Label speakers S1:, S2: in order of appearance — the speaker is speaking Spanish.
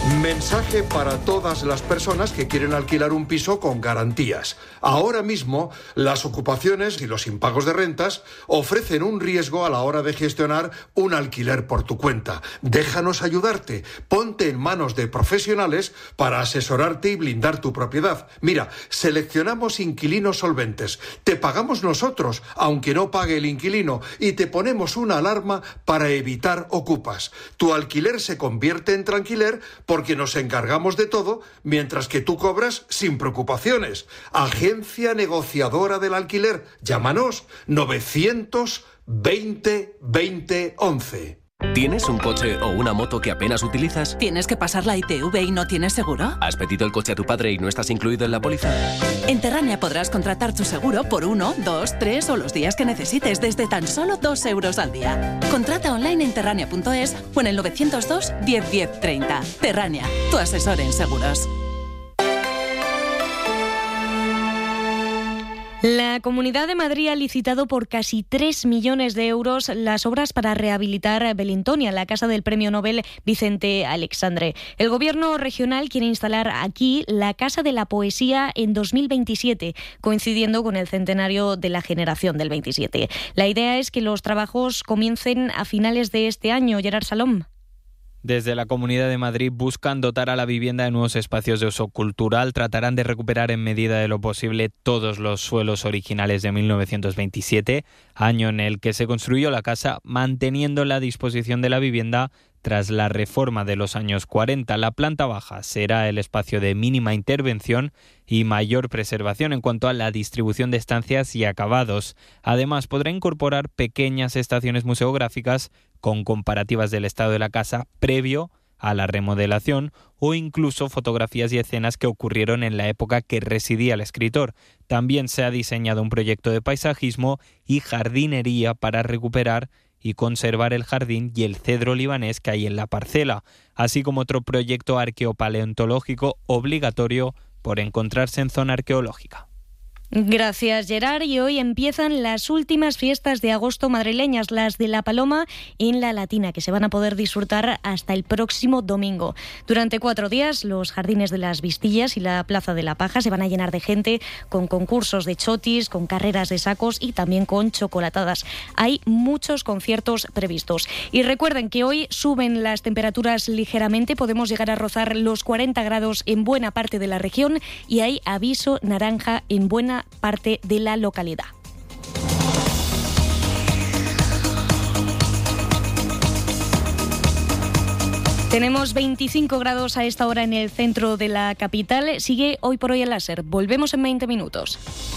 S1: Mensaje para todas las personas que quieren alquilar un piso con garantías. Ahora mismo, las ocupaciones y los impagos de rentas ofrecen un riesgo a la hora de gestionar un alquiler por tu cuenta. Déjanos ayudarte. Ponte en manos de profesionales para asesorarte y blindar tu propiedad. Mira, seleccionamos inquilinos solventes. Te pagamos nosotros, aunque no pague el inquilino, y te ponemos una alarma para evitar ocupas. Tu alquiler se convierte en tranquiler porque nos encargamos de todo, mientras que tú cobras sin preocupaciones. Agencia negociadora del alquiler. Llámanos 920 20 11.
S2: ¿Tienes un coche o una moto que apenas utilizas?
S3: ¿Tienes que pasar la ITV y no tienes seguro?
S2: ¿Has pedido el coche a tu padre y no estás incluido en la póliza?
S3: En Terrania podrás contratar tu seguro por 1, 2, 3 o los días que necesites desde tan solo 2 euros al día. Contrata online en terrania.es o en el 902 10 10 30. Terrania, tu asesor en seguros.
S4: La Comunidad de Madrid ha licitado por casi 3 millones de euros las obras para rehabilitar Belintonia, la casa del premio Nobel Vicente Aleixandre. El Gobierno regional quiere instalar aquí la Casa de la Poesía en 2027, coincidiendo con el centenario de la generación del 27. La idea es que los trabajos comiencen a finales de este año. Gerard Salom.
S5: Desde la Comunidad de Madrid buscan dotar a la vivienda de nuevos espacios de uso cultural. Tratarán de recuperar en medida de lo posible todos los suelos originales de 1927, año en el que se construyó la casa, manteniendo la disposición de la vivienda tras la reforma de los años 40. La planta baja será el espacio de mínima intervención y mayor preservación en cuanto a la distribución de estancias y acabados. Además, podrá incorporar pequeñas estaciones museográficas con comparativas del estado de la casa previo a la remodelación o incluso fotografías y escenas que ocurrieron en la época que residía el escritor. También se ha diseñado un proyecto de paisajismo y jardinería para recuperar y conservar el jardín y el cedro libanés que hay en la parcela, así como otro proyecto arqueopaleontológico obligatorio por encontrarse en zona arqueológica.
S4: Gracias, Gerard. Y hoy empiezan las últimas fiestas de agosto madrileñas, las de la Paloma en la Latina, que se van a poder disfrutar hasta el próximo domingo. Durante 4 días, los jardines de las Vistillas y la Plaza de la Paja se van a llenar de gente, con concursos de chotis, con carreras de sacos y también con chocolatadas. Hay muchos conciertos previstos. Y recuerden que hoy suben las temperaturas ligeramente, podemos llegar a rozar los 40 grados en buena parte de la región y hay aviso naranja en buena parte de la localidad. Tenemos 25 grados a esta hora en el centro de la capital. Sigue Hoy por Hoy el láser. Volvemos en 20 minutos.